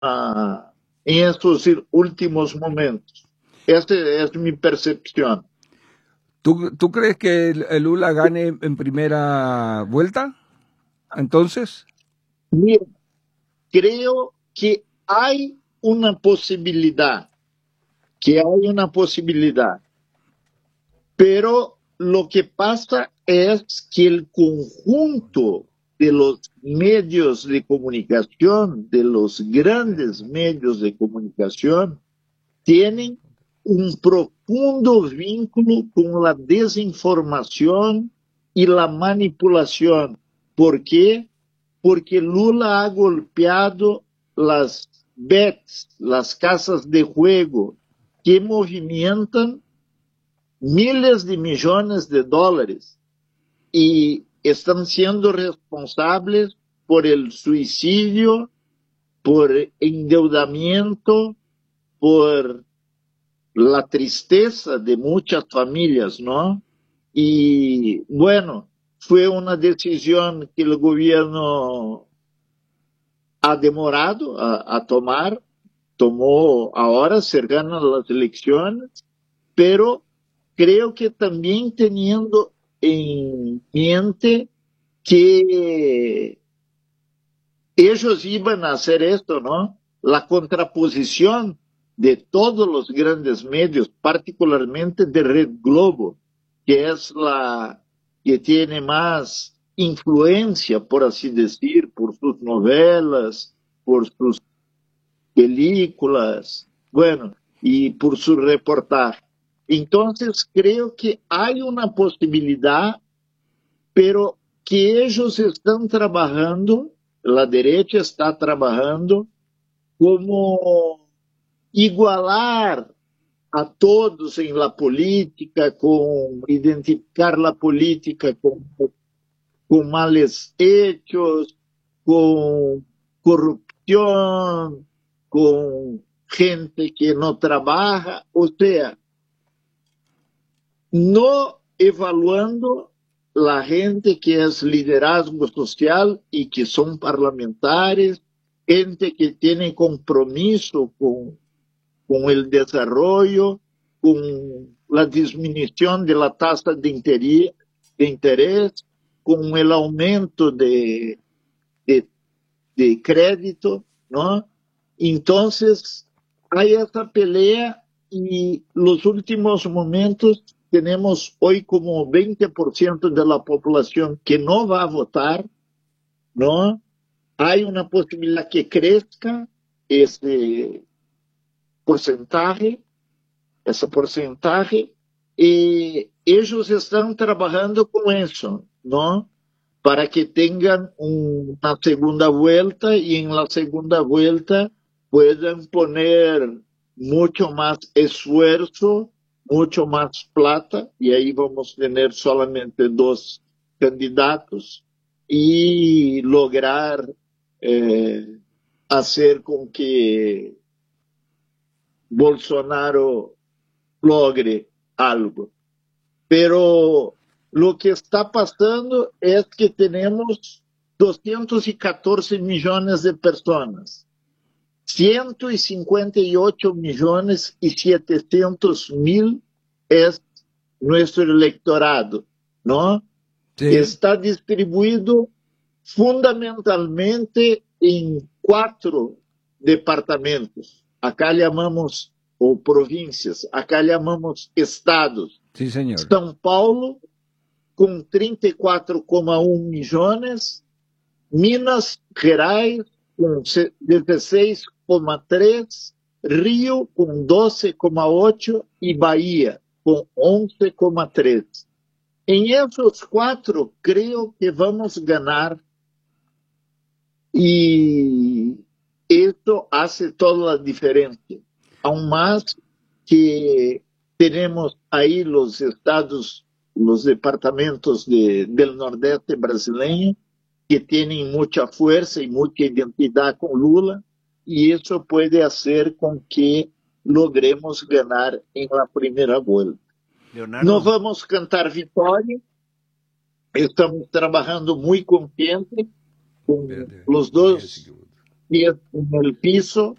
en estos últimos momentos. Esta es mi percepción. ¿Tú crees que el Lula gane en primera vuelta? Entonces, Mira, creo que hay una posibilidad, pero lo que pasa es que el conjunto de los medios de comunicación, de los grandes medios de comunicación, tienen un profundo vínculo con la desinformación y la manipulación. ¿Por qué? Porque Lula ha golpeado las bets, las casas de juego, que movimentan miles de millones de dólares y están siendo responsables por el suicidio, por endeudamiento, por la tristeza de muchas familias, ¿no? Y bueno, fue una decisión que el gobierno ha demorado a tomar, tomó ahora cercanas las elecciones, pero creo que también teniendo en mente que ellos iban a hacer esto, ¿no? La contraposición de todos los grandes medios, particularmente de Red Globo, que es la que tiene más influencia, por así decir, por sus novelas, por sus películas, bueno, y por su reportaje. Entonces, creo que hay una posibilidad, pero que ellos están trabajando, la derecha está trabajando como igualar a todos en la política, con identificar la política con males hechos, con corrupción, con gente que no trabaja, o sea, no evaluando la gente que es liderazgo social y que son parlamentares, gente que tiene compromiso con el desarrollo, con la disminución de la tasa de interés, con el aumento de, de crédito, ¿no? Entonces, hay esa pelea y los últimos momentos tenemos hoy como 20% de la población que no va a votar, ¿no? Hay una posibilidad que crezca ese porcentaje, ese porcentaje, y ellos están trabajando con eso, ¿no? Para que tengan una segunda vuelta y en la segunda vuelta puedan poner mucho más esfuerzo, mucho más plata, y ahí vamos a tener solamente dos candidatos y lograr eh, hacer con que Bolsonaro logre algo. Pero lo que está pasando es que tenemos 214 millones de personas, 158 millones y 700 mil es nuestro electorado, ¿no? sí, Está distribuido fundamentalmente en 4 departamentos. Acá llamamos, o províncias, acá llamamos estados. sí, señor. São Paulo, com 34,1 milhões, Minas Gerais, com 16,3, Rio, com 12,8 e Bahia, com 11,3. Em esses 4, creio que vamos ganhar e isso hace toda a diferença. Aún más que tenemos ahí los estados, los departamentos del nordeste brasileño que tienen mucha fuerza y mucha identidad con Lula y eso puede hacer con que logremos ganar en la primera vuelta. No Leonardo, vamos cantar victoria, estamos trabajando muy consciente con Espérate, los 10 dos segundos. pies en el piso